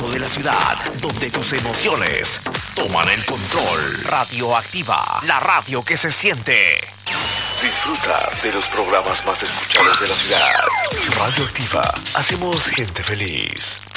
de la ciudad, donde tus emociones toman el control. Radioactiva, la radio que se siente. Disfruta de los programas más escuchados de la ciudad. Radioactiva, hacemos gente feliz.